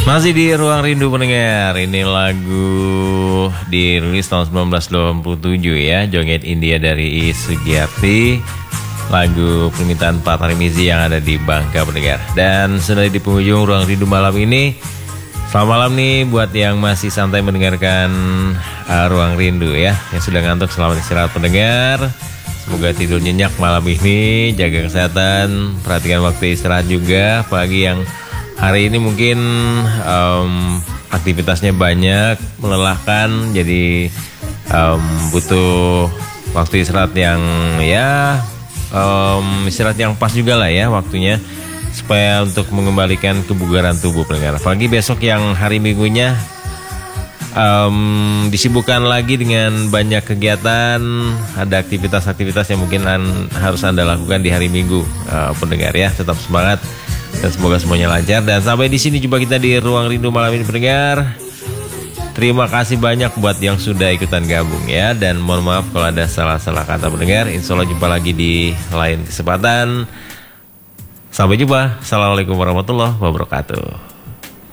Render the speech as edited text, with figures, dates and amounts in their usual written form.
Masih di Ruang Rindu pendengar. Ini lagu dirilis tahun 1987 ya, Joget India dari I Sugiarti. Lagu permintaan Pak Tarmizi yang ada di Bangka pendengar. Dan sudah di penghujung Ruang Rindu malam ini. Selamat malam nih buat yang masih santai mendengarkan Ruang Rindu ya. Yang sudah ngantuk selamat istirahat pendengar. Semoga tidur nyenyak malam ini. Jaga kesehatan, perhatikan waktu istirahat juga. Apalagi yang hari ini mungkin aktivitasnya banyak, melelahkan, jadi butuh waktu istirahat yang istirahat yang pas juga lah ya waktunya, supaya untuk mengembalikan kebugaran tubuh pendengar. Apalagi besok yang hari minggunya disibukkan lagi dengan banyak kegiatan, ada aktivitas-aktivitas yang mungkin harus Anda lakukan di hari Minggu pendengar ya. Tetap semangat dan semoga semuanya lancar. Dan sampai di sini jumpa kita di Ruang Rindu malam ini pendengar. Terima kasih banyak buat yang sudah ikutan gabung ya. Dan mohon maaf kalau ada salah-salah kata pendengar. Insya Allah jumpa lagi di lain kesempatan. Sampai jumpa. Assalamualaikum warahmatullahi wabarakatuh.